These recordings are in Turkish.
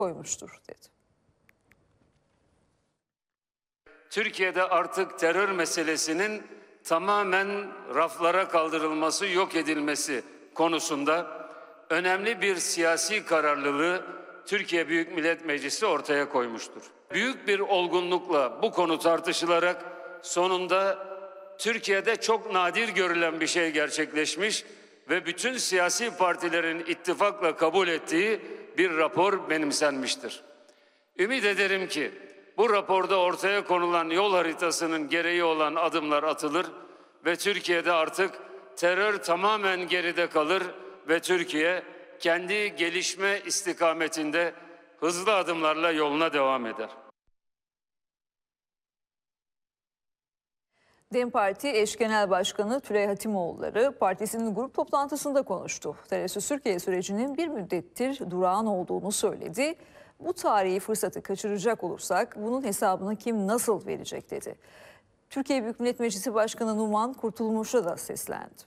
koymuştur dedi. Türkiye'de artık terör meselesinin tamamen raflara kaldırılması, yok edilmesi konusunda önemli bir siyasi kararlılığı Türkiye Büyük Millet Meclisi ortaya koymuştur. Büyük bir olgunlukla bu konu tartışılarak sonunda Türkiye'de çok nadir görülen bir şey gerçekleşmiş ve bütün siyasi partilerin ittifakla kabul ettiği bir rapor benimsenmiştir. Ümit ederim ki bu raporda ortaya konulan yol haritasının gereği olan adımlar atılır ve Türkiye'de artık terör tamamen geride kalır ve Türkiye kendi gelişme istikametinde hızlı adımlarla yoluna devam eder. DEM Parti eş genel başkanı Tülay Hatimoğulları partisinin grup toplantısında konuştu. Terörsüz Türkiye sürecinin bir müddettir durağan olduğunu söyledi. Bu tarihi fırsatı kaçıracak olursak bunun hesabını kim nasıl verecek dedi. Türkiye Büyük Millet Meclisi Başkanı Numan Kurtulmuş'a da seslendi.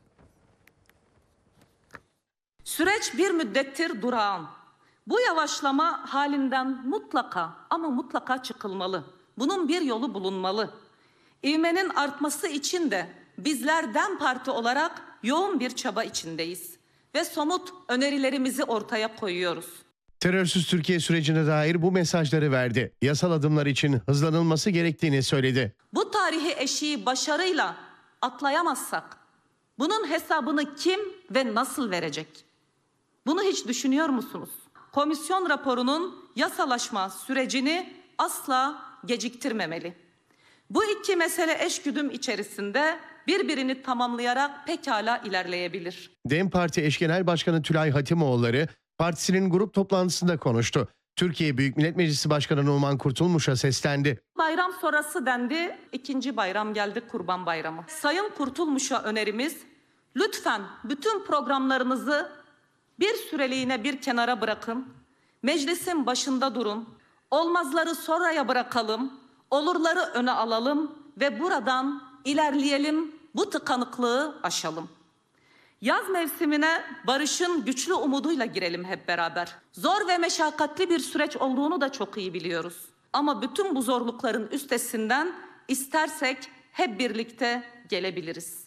Süreç bir müddettir durağan. Bu yavaşlama halinden mutlaka ama mutlaka çıkılmalı. Bunun bir yolu bulunmalı. İvmenin artması için de bizler DEM Parti olarak yoğun bir çaba içindeyiz ve somut önerilerimizi ortaya koyuyoruz. Terörsüz Türkiye sürecine dair bu mesajları verdi. Yasal adımlar için hızlanılması gerektiğini söyledi. Bu tarihi eşiği başarıyla atlayamazsak bunun hesabını kim ve nasıl verecek? Bunu hiç düşünüyor musunuz? Komisyon raporunun yasalaşma sürecini asla geciktirmemeli. Bu iki mesele eşgüdüm içerisinde birbirini tamamlayarak pekala ilerleyebilir. DEM Parti eş genel başkanı Tülay Hatimoğulları partisinin grup toplantısında konuştu. Türkiye Büyük Millet Meclisi Başkanı Numan Kurtulmuş'a seslendi. Bayram sonrası dendi, ikinci bayram geldi, Kurban Bayramı. Sayın Kurtulmuş'a önerimiz, lütfen bütün programlarınızı bir süreliğine bir kenara bırakın. Meclisin başında durun. Olmazları sonraya bırakalım. Olurları öne alalım ve buradan ilerleyelim, bu tıkanıklığı aşalım. Yaz mevsimine barışın güçlü umuduyla girelim hep beraber. Zor ve meşakkatli bir süreç olduğunu da çok iyi biliyoruz. Ama bütün bu zorlukların üstesinden istersek hep birlikte gelebiliriz.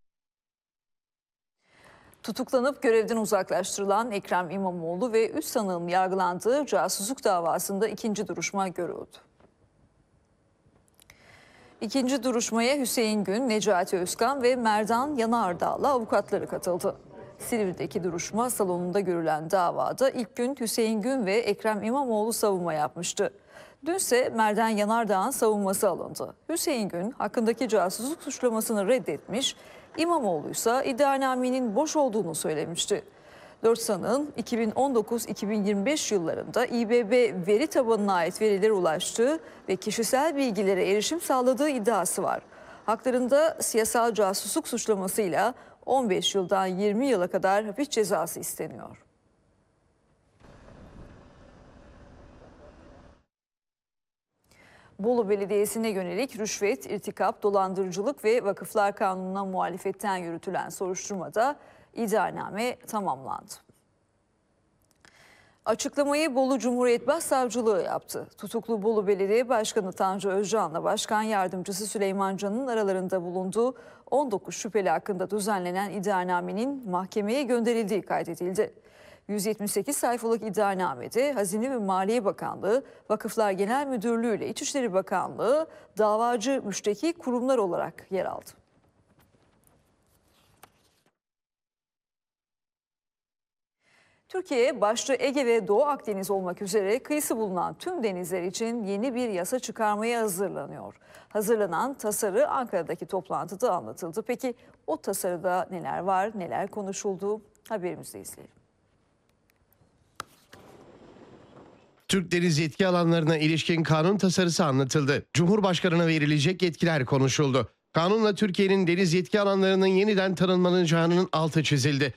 Tutuklanıp görevden uzaklaştırılan Ekrem İmamoğlu ve 3 sanığın yargılandığı casusluk davasında ikinci duruşma görüldü. İkinci duruşmaya Hüseyin Gün, Necati Özkan ve Merdan Yanardağ'la avukatları katıldı. Silivri'deki duruşma salonunda görülen davada ilk gün Hüseyin Gün ve Ekrem İmamoğlu savunma yapmıştı. Dünse Merdan Yanardağ'ın savunması alındı. Hüseyin Gün hakkındaki casusluk suçlamasını reddetmiş, İmamoğlu ise iddianamenin boş olduğunu söylemişti. 4 sanığın 2019-2025 yıllarında İBB veri tabanına ait verilere ulaştığı ve kişisel bilgilere erişim sağladığı iddiası var. Haklarında siyasal casusluk suçlamasıyla 15 yıldan 20 yıla kadar hapis cezası isteniyor. Bolu Belediyesi'ne yönelik rüşvet, irtikap, dolandırıcılık ve vakıflar kanununa muhalefetten yürütülen soruşturmada iddianame tamamlandı. Açıklamayı Bolu Cumhuriyet Başsavcılığı yaptı. Tutuklu Bolu Belediye Başkanı Tanju Özcan'la Başkan Yardımcısı Süleyman Can'ın aralarında bulunduğu 19 şüpheli hakkında düzenlenen iddianamenin mahkemeye gönderildiği kaydedildi. 178 sayfalık iddianamede Hazine ve Maliye Bakanlığı, Vakıflar Genel Müdürlüğü ile İçişleri Bakanlığı davacı müşteki kurumlar olarak yer aldı. Türkiye başta Ege ve Doğu Akdeniz olmak üzere kıyısı bulunan tüm denizler için yeni bir yasa çıkarmaya hazırlanıyor. Hazırlanan tasarı Ankara'daki toplantıda anlatıldı. Peki o tasarıda neler var, neler konuşuldu? Haberimizde izleyelim. Türk deniz yetki alanlarına ilişkin kanun tasarısı anlatıldı. Cumhurbaşkanına verilecek yetkiler konuşuldu. Kanunla Türkiye'nin deniz yetki alanlarının yeniden tanımlanacağının altı çizildi.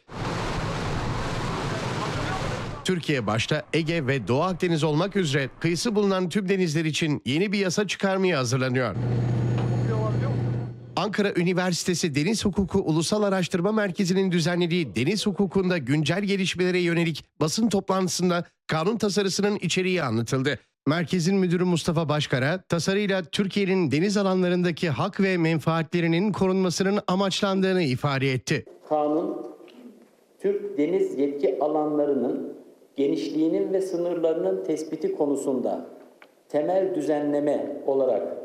Türkiye başta Ege ve Doğu Akdeniz olmak üzere kıyısı bulunan tüm denizler için yeni bir yasa çıkarmaya hazırlanıyor. Ankara Üniversitesi Deniz Hukuku Ulusal Araştırma Merkezi'nin düzenlediği deniz hukukunda güncel gelişmelere yönelik basın toplantısında kanun tasarısının içeriği anlatıldı. Merkezin müdürü Mustafa Başkara, tasarıyla Türkiye'nin deniz alanlarındaki hak ve menfaatlerinin korunmasının amaçlandığını ifade etti. Kanun, Türk deniz yetki alanlarının genişliğinin ve sınırlarının tespiti konusunda temel düzenleme olarak